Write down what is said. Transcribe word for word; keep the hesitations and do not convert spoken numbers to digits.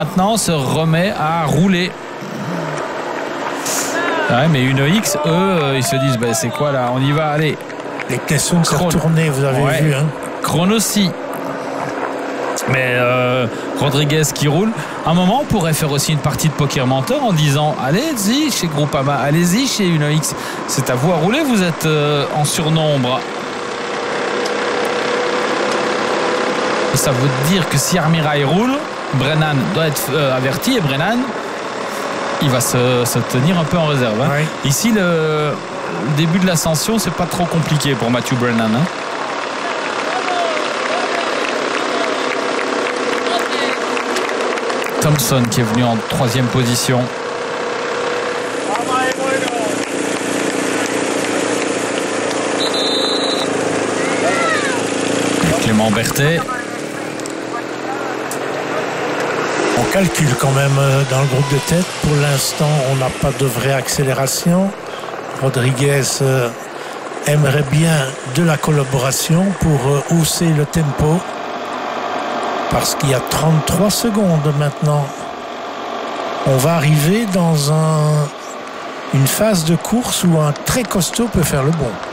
maintenant se remet à rouler. Ouais, mais une X, eux, ils se disent bah, c'est quoi là, on y va, allez. Les questions s'est retourné, vous avez ouais. vu. Hein. Chronossi. Mais euh, Rodriguez qui roule. À un moment, on pourrait faire aussi une partie de poker menteur en disant allez-y chez Groupama, allez-y chez une X. C'est à vous à rouler, vous êtes euh, en surnombre. Et ça veut dire que si Armirail roule, Brennan doit être euh, averti et Brennan, il va se, se tenir un peu en réserve. Hein. Oui. Ici, le début de l'ascension, c'est pas trop compliqué pour Matthew Brennan. Hein. Thompson qui est venu en troisième position. Clément Berthet. On calcule quand même dans le groupe de tête. Pour l'instant, on n'a pas de vraie accélération. Rodriguez euh, aimerait bien de la collaboration pour euh, hausser le tempo. Parce qu'il y a trente-trois secondes maintenant. On va arriver dans un, une phase de course où un très costaud peut faire le bon.